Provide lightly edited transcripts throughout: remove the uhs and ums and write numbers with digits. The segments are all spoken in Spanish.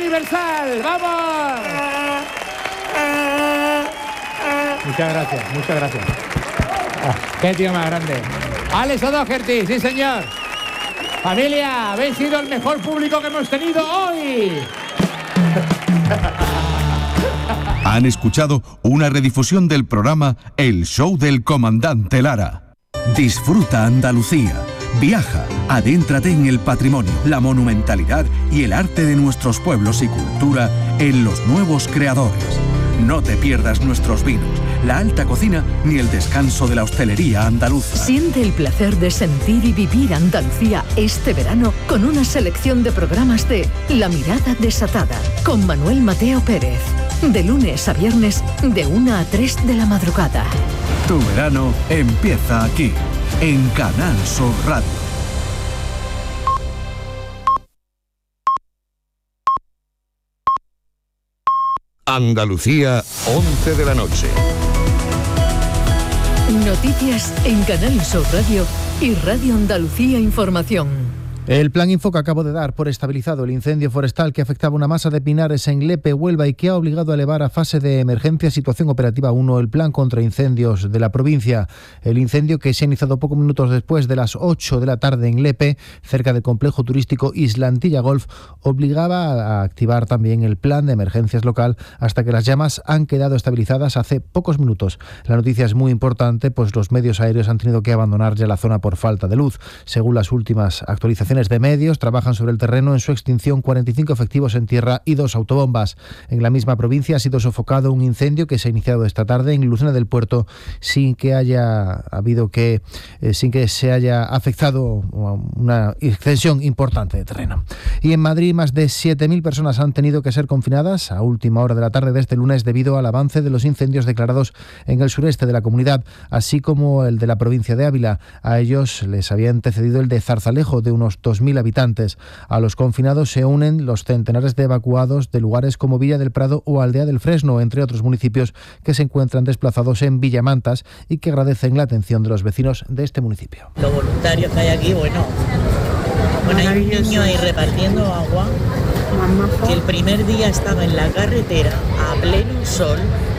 Universal. ¡Vamos! Muchas gracias. Qué tío más grande. Alex O'Doherty, sí señor. Familia, habéis sido el mejor público que hemos tenido hoy. Han escuchado una redifusión del programa El Show del Comandante Lara. Disfruta Andalucía. Viaja, adéntrate en el patrimonio, la monumentalidad y el arte de nuestros pueblos y cultura en Los Nuevos Creadores. No te pierdas nuestros vinos, la alta cocina ni el descanso de la hostelería andaluza. Siente el placer de sentir y vivir Andalucía este verano con una selección de programas de La Mirada Desatada con Manuel Mateo Pérez. De lunes a viernes, de 1 a 3 de la madrugada. Tu verano empieza aquí, en Canal Sur Radio. Andalucía, 11 de la noche. Noticias en Canal Sur Radio y Radio Andalucía Información. El plan Info que acabo de dar por estabilizado el incendio forestal que afectaba una masa de pinares en Lepe, Huelva y que ha obligado a elevar a fase de emergencia situación operativa 1 el plan contra incendios de la provincia. El incendio que se ha iniciado pocos minutos después de las 8 de la tarde en Lepe, cerca del complejo turístico Islantilla Golf, obligaba a activar también el plan de emergencias local hasta que las llamas han quedado estabilizadas hace pocos minutos. La noticia es muy importante, pues los medios aéreos han tenido que abandonar ya la zona por falta de luz. Según las últimas actualizaciones de medios, trabajan sobre el terreno en su extinción 45 efectivos en tierra y 2 autobombas. En la misma provincia ha sido sofocado un incendio que se ha iniciado esta tarde en Lucena del Puerto sin que se haya afectado una extensión importante de terreno. Y en Madrid más de 7.000 personas han tenido que ser confinadas a última hora de la tarde de este lunes debido al avance de los incendios declarados en el sureste de la comunidad, así como el de la provincia de Ávila. A ellos les había antecedido el de Zarzalejo, de unos 2.000 habitantes. A los confinados se unen los centenares de evacuados de lugares como Villa del Prado o Aldea del Fresno, entre otros municipios que se encuentran desplazados en Villamantas y que agradecen la atención de los vecinos de este municipio. Los voluntarios que hay aquí, bueno, hay un niño ahí repartiendo agua que el primer día estaba en la carretera a pleno sol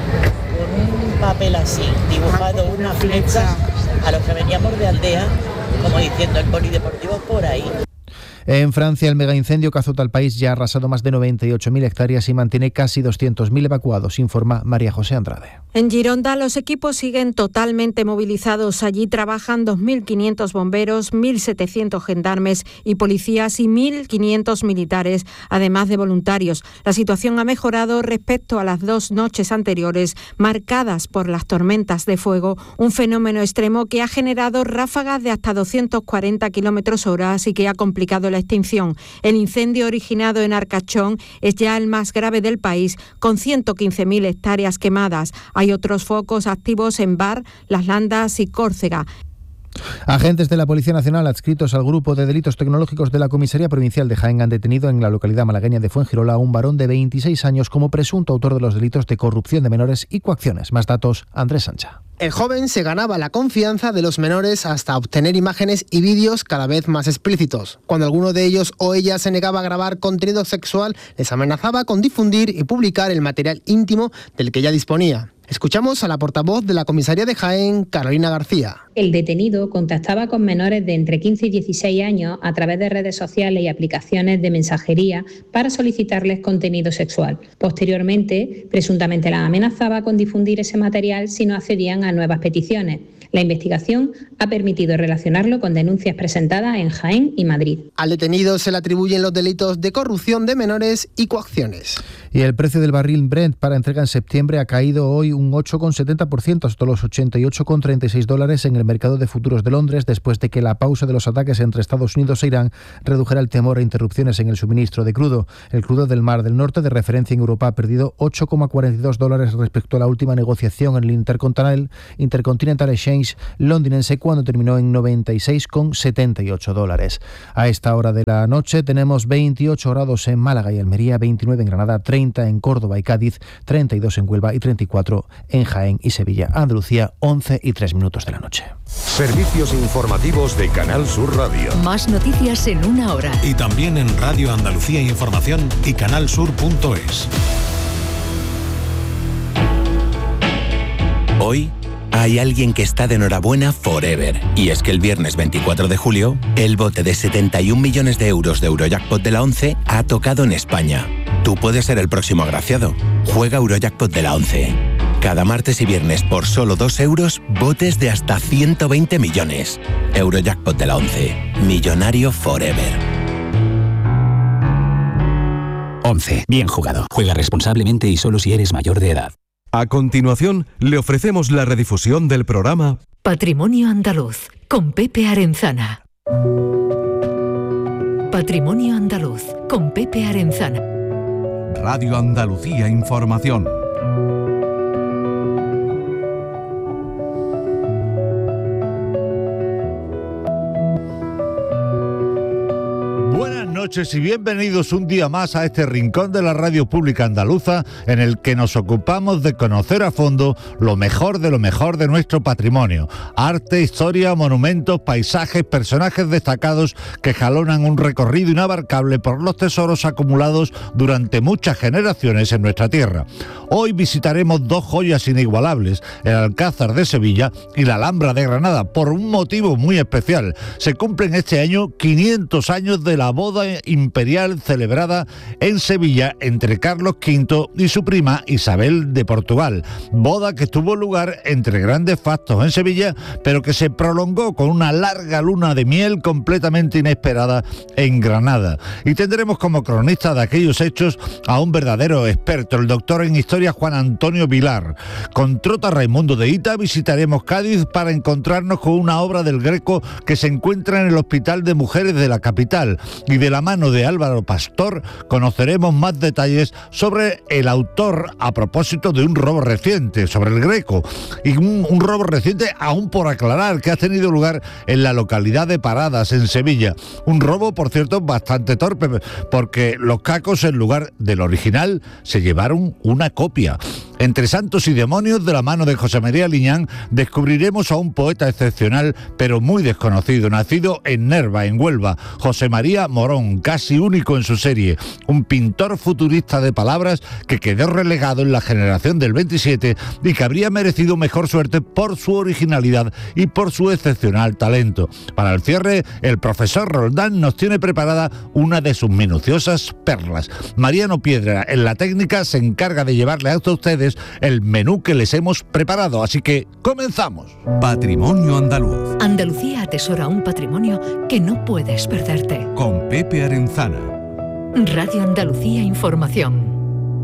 con un papel así, dibujado una flecha a los que veníamos de aldea, como diciendo el polideportivo por ahí. En Francia, el megaincendio que azota al país ya ha arrasado más de 98.000 hectáreas y mantiene casi 200.000 evacuados, informa María José Andrade. En Gironda, los equipos siguen totalmente movilizados. Allí trabajan 2.500 bomberos, 1.700 gendarmes y policías y 1.500 militares, además de voluntarios. La situación ha mejorado respecto a las 2 noches anteriores, marcadas por las tormentas de fuego, un fenómeno extremo que ha generado ráfagas de hasta 240 km/h y que ha complicado la extinción. El incendio originado en Arcachón es ya el más grave del país, con 115.000 hectáreas quemadas. Hay otros focos activos en Bar, Las Landas y Córcega. Agentes de la Policía Nacional adscritos al Grupo de Delitos Tecnológicos de la Comisaría Provincial de Jaén han detenido en la localidad malagueña de Fuengirola a un varón de 26 años como presunto autor de los delitos de corrupción de menores y coacciones. Más datos, Andrés Sancha. El joven se ganaba la confianza de los menores hasta obtener imágenes y vídeos cada vez más explícitos. Cuando alguno de ellos o ella se negaba a grabar contenido sexual, les amenazaba con difundir y publicar el material íntimo del que ya disponía. Escuchamos a la portavoz de la comisaría de Jaén, Carolina García. El detenido contactaba con menores de entre 15 y 16 años a través de redes sociales y aplicaciones de mensajería para solicitarles contenido sexual. Posteriormente, presuntamente las amenazaba con difundir ese material si no accedían a nuevas peticiones. La investigación ha permitido relacionarlo con denuncias presentadas en Jaén y Madrid. Al detenido se le atribuyen los delitos de corrupción de menores y coacciones. Y el precio del barril Brent para entrega en septiembre ha caído hoy un 8,70% hasta los $88,36 en el mercado de futuros de Londres, después de que la pausa de los ataques entre Estados Unidos e Irán redujera el temor a interrupciones en el suministro de crudo. El crudo del Mar del Norte, de referencia en Europa, ha perdido $8,42 respecto a la última negociación en el Intercontinental Exchange londinense, cuando terminó en $96,78. A esta hora de la noche tenemos 28 grados en Málaga y Almería, 29 en Granada, 30 en Córdoba y Cádiz, 32 en Huelva y 34 en Jaén y Sevilla. Andalucía, 11:03 de la noche. Servicios informativos de Canal Sur Radio. Más noticias en una hora. Y también en Radio Andalucía Información y canalsur.es. Hoy hay alguien que está de enhorabuena forever. Y es que el viernes 24 de julio, el bote de 71 millones de euros de Eurojackpot de la 11 ha tocado en España. Tú puedes ser el próximo agraciado. Juega Eurojackpot de la 11. Cada martes y viernes por solo 2 euros, botes de hasta 120 millones. Eurojackpot de la 11. Millonario forever. 11. Bien jugado. Juega responsablemente y solo si eres mayor de edad. A continuación, le ofrecemos la redifusión del programa Patrimonio Andaluz, con Pepe Arenzana. Patrimonio Andaluz, con Pepe Arenzana. Radio Andalucía Información. Buenas noches y bienvenidos un día más a este rincón de la radio pública andaluza en el que nos ocupamos de conocer a fondo lo mejor de nuestro patrimonio. Arte, historia, monumentos, paisajes, personajes destacados que jalonan un recorrido inabarcable por los tesoros acumulados durante muchas generaciones en nuestra tierra. Hoy visitaremos dos joyas inigualables, el Alcázar de Sevilla y la Alhambra de Granada, por un motivo muy especial. Se cumplen este año 500 años de la boda imperial celebrada en Sevilla entre Carlos V y su prima Isabel de Portugal. Boda que tuvo lugar entre grandes fastos en Sevilla, pero que se prolongó con una larga luna de miel completamente inesperada en Granada. Y tendremos como cronista de aquellos hechos a un verdadero experto, el doctor en historia Juan Antonio Vilar. Con Trota Raimundo de Hita visitaremos Cádiz para encontrarnos con una obra del Greco que se encuentra en el Hospital de Mujeres de la capital. Y de la mano de Álvaro Pastor conoceremos más detalles sobre el autor a propósito de un robo reciente, sobre el Greco, y un robo reciente aún por aclarar que ha tenido lugar en la localidad de Paradas, en Sevilla. Un robo, por cierto, bastante torpe, porque los cacos, en lugar del original, se llevaron una copia. Entre santos y demonios, de la mano de José María Liñán, descubriremos a un poeta excepcional, pero muy desconocido, nacido en Nerva, en Huelva, José María Morón, casi único en su serie, un pintor futurista de palabras que quedó relegado en la generación del 27 y que habría merecido mejor suerte por su originalidad y por su excepcional talento. Para el cierre, el profesor Roldán nos tiene preparada una de sus minuciosas perlas. Mariano Piedra, en la técnica, se encarga de llevarle hasta ustedes el menú que les hemos preparado, así que comenzamos. Patrimonio Andaluz. Andalucía atesora un patrimonio que no puedes perderte. Con Pepe Arenzana. Radio Andalucía Información.